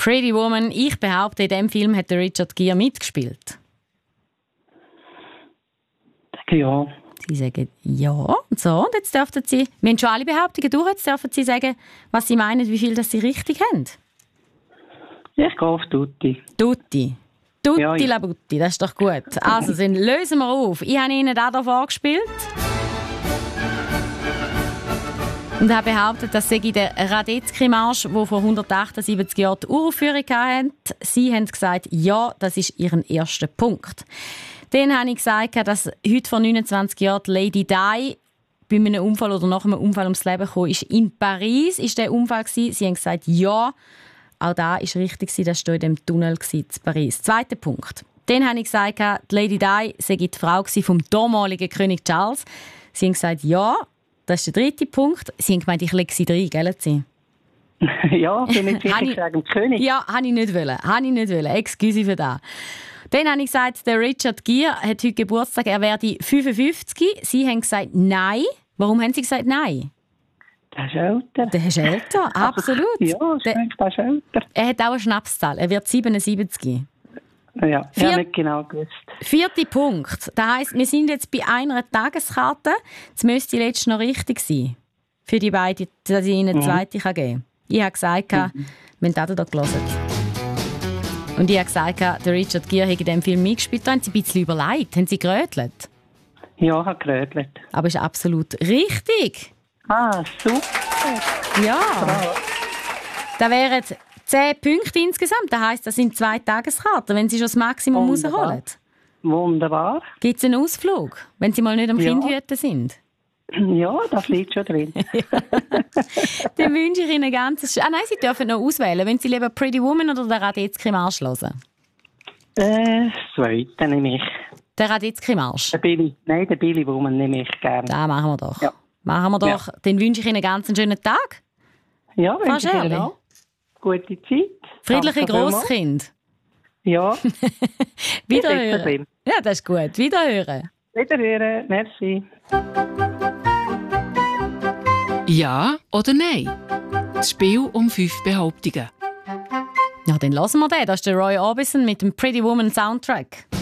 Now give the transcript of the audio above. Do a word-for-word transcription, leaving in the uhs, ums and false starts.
Pretty Woman. Ich behaupte, in diesem Film hat der Richard Gere mitgespielt. Ja. Sie sagen ja. Und so, und jetzt dürfen Sie, wir haben schon alle Behauptungen durch, jetzt dürfen Sie sagen, was Sie meinen, wie viel das Sie richtig haben. Ich gehe auf Tutti. Tutti. Tutti Ja, ja. la Butti, das ist doch gut. Also, dann lösen wir auf. Ich habe Ihnen da vorgespielt. Und er behauptet, das sei der Radetzky-Marsch, der vor hundertachtundsiebzig Jahren die Uraufführung hatte. Sie haben gesagt, ja, das ist Ihr erster Punkt. Dann habe ich gesagt, dass heute vor neunundzwanzig Jahren Lady Di bei einem Unfall oder nach einem Unfall ums Leben gekommen ist. In Paris war der Unfall. Sie haben gesagt, ja, auch da ist richtig, das war in dem Tunnel in Paris. Zweiter Punkt. Dann habe ich gesagt, die Lady Di sei die Frau vom damaligen König Charles. Sie haben gesagt, ja, das ist der dritte Punkt. Sie haben gemeint, ich lege sie rein, gell? Sie? Ja, bin ich sicher gesagt, König. Ja, habe ich nicht wollen. Habe ich nicht wollen. Excuse für das. Dann habe ich gesagt, der Richard Gere hat heute Geburtstag, er werde fünfundfünfzig. Sie haben gesagt, nein. Warum haben Sie gesagt, nein? Der ist älter. Der ist älter, absolut. Ja, ich denke, der ist älter. Er hat auch eine Schnapszahl, er wird siebenundsiebzig. Ja, ich Vier- habe nicht genau gewusst. Vierter Punkt. Das heisst, wir sind jetzt bei einer Tageskarte. Jetzt müsste jetzt noch richtig sein. Für die beiden, dass ich Ihnen eine zweite geben kann. Ich habe gesagt, mhm. wir haben das hier gelesen. Und ich habe gesagt, der Richard Gere hat in diesem Film mitgespielt. Da haben Sie ein bisschen überlegt. Haben Sie gerötelt? Ja, ich habe gerötelt. Aber ist absolut richtig. Ah, super. Ja. Bravo. Das wären zehn Punkte insgesamt. Das heisst, das sind zwei Tageskarten, wenn Sie schon das Maximum Wunderbar. rausholen. Wunderbar. Gibt es einen Ausflug, wenn Sie mal nicht am Ja. Kind hüten sind? Ja, das liegt schon drin. Dann wünsche ich Ihnen ganz... Ah nein, Sie dürfen noch auswählen. Wenn Sie lieber Pretty Woman oder den Radetzky-Marsch hören? Äh, das Zweite nehme ich. Der Radetzky-Marsch? Der Billy. Nein, der Billy Woman nehme ich gerne. Das machen wir doch. Ja. Machen wir doch. Ja. Dann wünsche ich Ihnen ganz einen schönen Tag. Ja, Frau wünsche ich Ihnen Scherli. auch. Gute Zeit. Friedliche Danke vielmals. Grosskind. Ja. Wiederhören. Ja, das ist gut. Wiederhören. Wiederhören. Merci. Ja oder nein? Das Spiel um fünf Behauptungen. Ja, dann lassen wir den. Das ist der Roy Orbison mit dem Pretty Woman Soundtrack.